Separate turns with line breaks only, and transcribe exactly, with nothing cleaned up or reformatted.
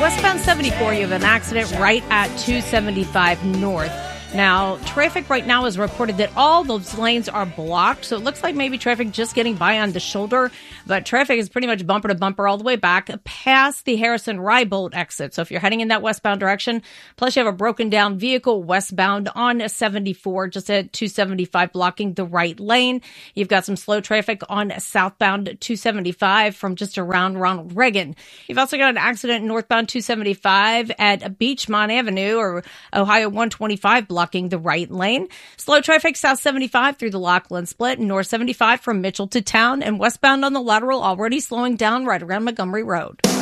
westbound seventy-four, you have an accident right at two seventy-five north. Now, traffic right now is reported that all those lanes are blocked, so it looks like maybe traffic just getting by on the shoulder, but traffic is pretty much bumper to bumper all the way back past the Harrison-Rybolt exit. So if you're heading in that westbound direction, plus you have a broken down vehicle westbound on seventy-four, just at two seventy-five, blocking the right lane. You've got some slow traffic on southbound two seventy-five from just around Ronald Reagan. You've also got an accident northbound two seventy-five at Beachmont Avenue or Ohio one twenty-five, blocking the right lane. Slow traffic south seventy-five through the Lachlan Split, and north seventy-five from Mitchell to Town, and westbound on the lateral already slowing down right around Montgomery Road.